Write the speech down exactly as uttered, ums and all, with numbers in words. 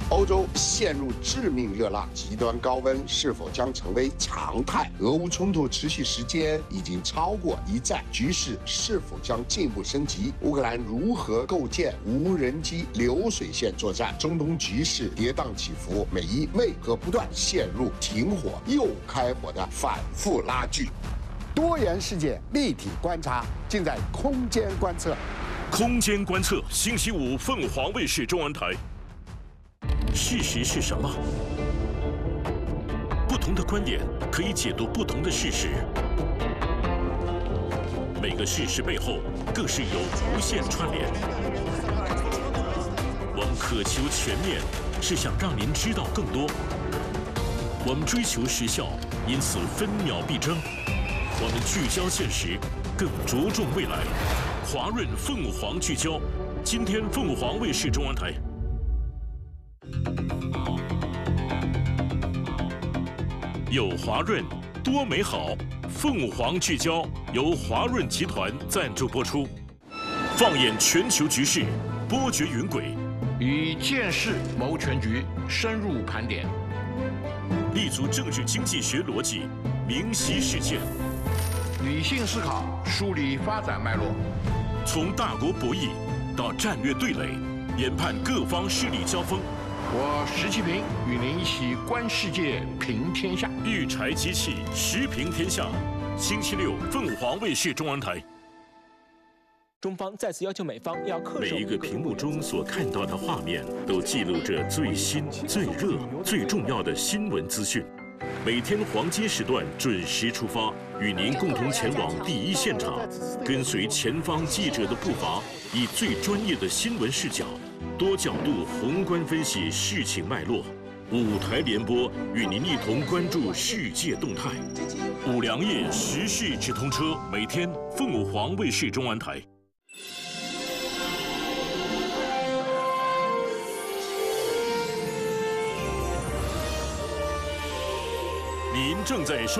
欧洲陷入致命热浪，极端高温是否将成为常态？俄乌冲突持续时间已经超过一战，局势是否将进一步升级？乌克兰如何构建无人机流水线作战？中东局势跌宕起伏，美伊为何不断陷入停火又开火的反复拉锯？多元世界立体观察，尽在空间观测。 空间观测，星期五凤凰卫视中文台。事实是什么？不同的观点可以解读不同的事实。每个事实背后更是有无限串联。我们渴求全面，是想让您知道更多。我们追求时效，因此分秒必争。我们聚焦现实，更着重未来。华润凤凰聚焦，今天凤凰卫视中文台。有华润，多美好。凤凰聚焦由华润集团赞助播出。放眼全球局势，波谲云轨， 以见识谋全局，深入盘点， 立足政治经济学逻辑，明晰事件， 理性思考，梳理发展脉络。 从大国博弈到战略对垒，研判各方势力交锋。 我石其平与您一起观世界，评天下。 育柴机器，时评天下。星期六，凤凰卫视中文台。 中方再次要求美方要恪守。 每一个屏幕中所看到的画面，都记录着最新、最热、最重要的新闻资讯。每天黄金时段准时出发，与您共同前往第一现场，跟随前方记者的步伐，以最专业的新闻视角，多角度宏观分析事情脉络。五台联播与您一同关注世界动态。五粮液时事直通车，每天凤凰卫视中文台。您正在收。